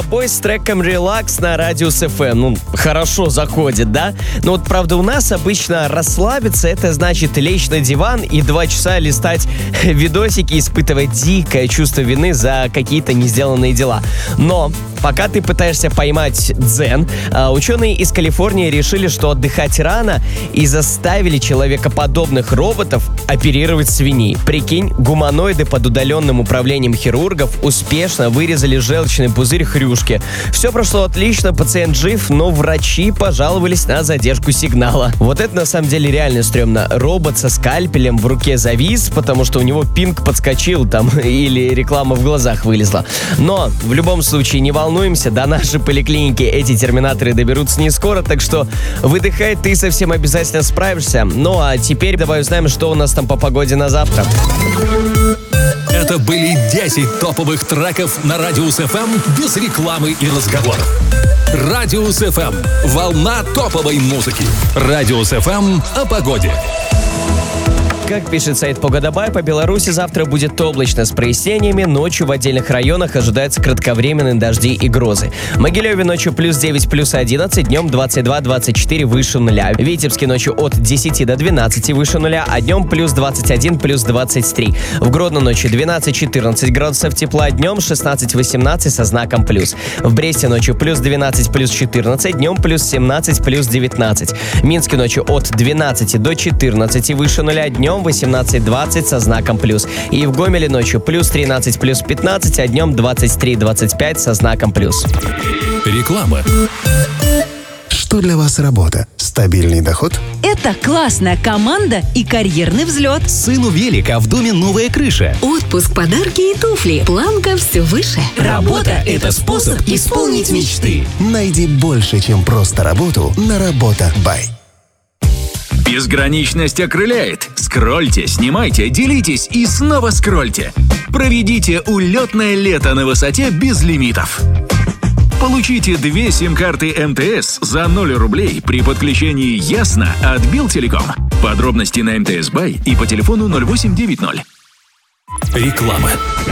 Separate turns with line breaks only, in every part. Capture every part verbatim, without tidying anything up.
Бой с треком «Релакс» на Радиус эф эм. Ну, хорошо заходит, да? Но вот, правда, у нас обычно расслабиться — это значит лечь на диван и два часа листать видосики, испытывать дикое чувство вины за какие-то не сделанные дела. Но пока ты пытаешься поймать дзен, ученые из Калифорнии решили, что отдыхать рано, и заставили человекоподобных роботов оперировать свиней. Прикинь, гуманоиды под удаленным управлением хирургов успешно вырезали желчный пузырь хрюшки. Все прошло отлично, пациент жив, но врачи пожаловались на задержку сигнала. Вот это на самом деле реально стрёмно. Робот со скальпелем в руке завис, потому что у него пинг подскочил там или реклама в глазах вылезла. Но в любом случае не волнуемся, до нашей поликлиники эти терминаторы доберутся не скоро, так что выдыхай, ты со всем обязательно справишься. Ну а теперь давай узнаем, что у нас там по погоде на завтра.
Это были десять топовых треков на Радиус эф эм без рекламы и разговоров. Радиус эф эм. Волна топовой музыки. Радиус эф эм о погоде.
Как пишет сайт Погодабай, по Беларуси завтра будет облачно с прояснениями. Ночью в отдельных районах ожидаются кратковременные дожди и грозы. В Могилеве ночью плюс девять, плюс одиннадцать, днем двадцать два двадцать четыре выше нуля. В Витебске ночью от десяти до двенадцати выше нуля, а днем плюс двадцать один, плюс двадцать три. В Гродно ночью двенадцать-четырнадцать градусов тепла, днем шестнадцать-восемнадцать со знаком плюс. В Бресте ночью плюс двенадцать, плюс четырнадцать, днем плюс семнадцать, плюс девятнадцать. В Минске ночью от двенадцати до четырнадцати выше нуля, днем восемнадцать-двадцать со знаком плюс. И в Гомеле ночью плюс тринадцать, плюс пятнадцать, а днем двадцать три двадцать пять со знаком плюс.
Реклама.
Что для вас работа? Стабильный доход?
Это классная команда и карьерный взлет.
Сыну велика, в доме новая крыша.
Отпуск, подарки и туфли. Планка все выше.
Работа – это способ исполнить мечты.
Найди больше, чем просто работу на Работа Бай.
Безграничность окрыляет. Скрольте, снимайте, делитесь и снова скрольте. Проведите улетное лето на высоте без лимитов. Получите две сим-карты эм тэ эс за ноль рублей при подключении «Ясно» от Билтелеком. Подробности на эм тэ эс Бай и по телефону ноль восемь девять ноль.
Реклама.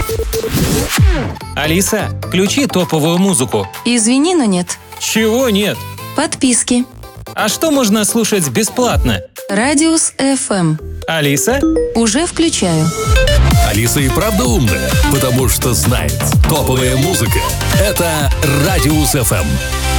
Алиса, включи топовую музыку.
Извини, но нет.
Чего нет?
Подписки.
А что можно слушать бесплатно?
Радиус эф эм.
Алиса?
Уже включаю.
Алиса и правда умная, потому что знает, топовая музыка – это Радиус эф эм.